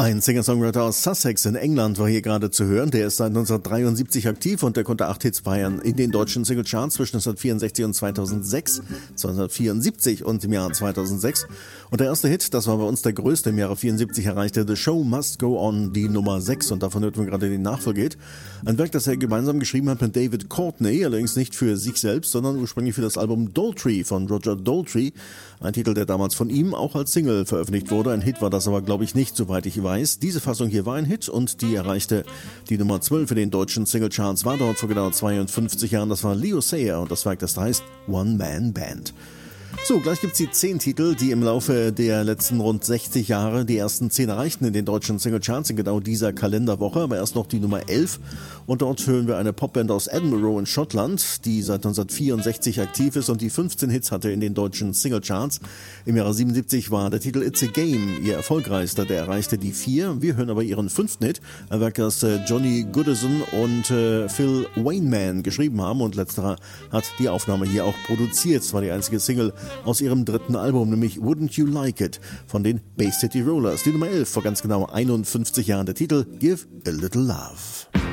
Ein Singer-Songwriter aus Sussex in England war hier gerade zu hören. Der ist seit 1973 aktiv und der konnte 8 Hits feiern in den deutschen Singlecharts zwischen 1964 und 2006, 1974 und im Jahr 2006. Und der erste Hit, das war bei uns der größte im Jahre 74, erreichte The Show Must Go On, die Nummer 6. Und davon hört man gerade den Nachfolger. Ein Werk, das er gemeinsam geschrieben hat mit David Courtney, allerdings nicht für sich selbst, sondern ursprünglich für das Album Daltrey von Roger Daltrey. Ein Titel, der damals von ihm auch als Single veröffentlicht wurde. Ein Hit war das aber, glaube ich, nicht, soweit ich weiß. Diese Fassung hier war ein Hit und die erreichte die Nummer 12 in den deutschen Singlecharts, war dort vor genau 52 Jahren. Das war Leo Sayer und das Werk, das heißt One Man Band. So, gleich gibt's die 10 Titel, die im Laufe der letzten rund 60 Jahre die ersten 10 erreichten in den deutschen Singlecharts in genau dieser Kalenderwoche, aber erst noch die Nummer 11. Und dort hören wir eine Popband aus Edinburgh in Schottland, die seit 1964 aktiv ist und die 15 Hits hatte in den deutschen Singlecharts. Im Jahre 77 war der Titel It's a Game ihr erfolgreichster, der erreichte die 4. Wir hören aber ihren 5. Hit, ein Werk, das Johnny Goodison und Phil Wainman geschrieben haben und letzterer hat die Aufnahme hier auch produziert. Es war die einzige Single aus ihrem 3. Album, nämlich Wouldn't You Like It von den Bay City Rollers. Die Nummer 11 vor ganz genau 51 Jahren, der Titel Give a Little Love.